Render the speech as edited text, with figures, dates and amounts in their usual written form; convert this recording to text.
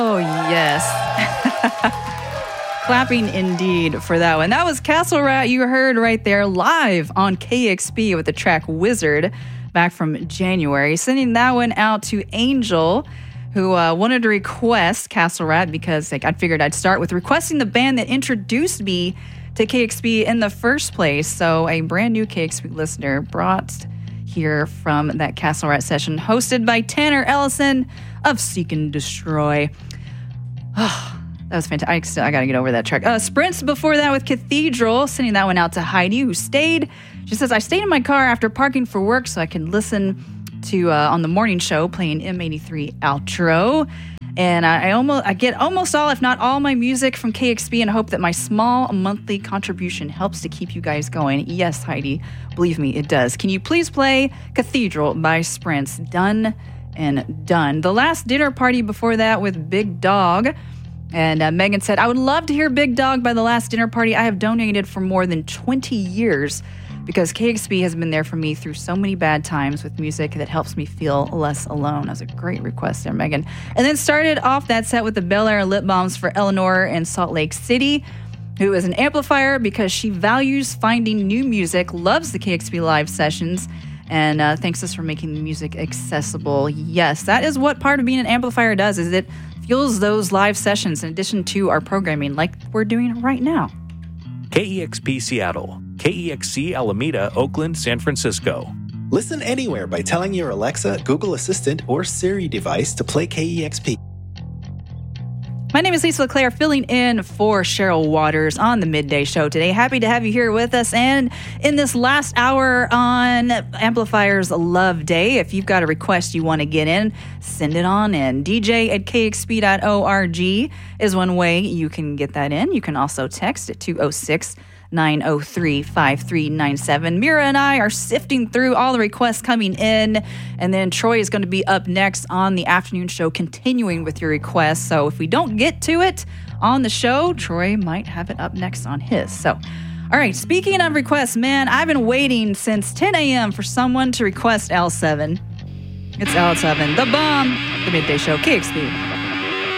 Oh, yes. Clapping indeed for that one. That was Castle Rat you heard right there live on KEXP with the track Wizard back from January. Sending that one out to Angel, who wanted to request Castle Rat because I figured I'd start with requesting the band that introduced me to KEXP in the first place. So a brand new KEXP listener brought here from that Castle Rat session hosted by Tanner Ellison of Seek and Destroy. Oh, that was fantastic. I got to get over that track. Sprints before that with Cathedral, sending that one out to Heidi, who stayed. She says, I stayed in my car after parking for work so I can listen to on the morning show playing M83 outro. And I get almost all, if not all, my music from KEXP and hope that my small monthly contribution helps to keep you guys going. Yes, Heidi, believe me, it does. Can you please play Cathedral by Sprints? Done and done. The last dinner party before that with Big Dog. And Megan said, I would love to hear Big Dog by the last dinner party. I have donated for more than 20 years because KEXP has been there for me through so many bad times with music that helps me feel less alone. That was a great request there, Megan. And then started off that set with the Bel Air Lip Balms for Eleanor in Salt Lake City, who is an amplifier because she values finding new music, loves the KEXP live sessions, and thanks us for making the music accessible. Yes, that is what part of being an amplifier does, is it fuels those live sessions in addition to our programming like we're doing right now. KEXP Seattle, KEXC Alameda, Oakland, San Francisco. Listen anywhere by telling your Alexa, Google Assistant, or Siri device to play KEXP. My name is Lisa LeClaire, filling in for Cheryl Waters on the Midday Show today. Happy to have you here with us. And in this last hour on Amplifier's Love Day, if you've got a request you want to get in, send it on in. DJ@kexp.org is one way you can get that in. You can also text at 206-903-5397. Mira and I are sifting through all the requests coming in, and then Troy is going to be up next on the afternoon show continuing with your requests. So if we don't get to it on the show, Troy might have it up next on his. So, all right, speaking of requests, man, I've been waiting since 10 a.m. for someone to request L7. It's L7, the bomb, the Midday Show, KEXP.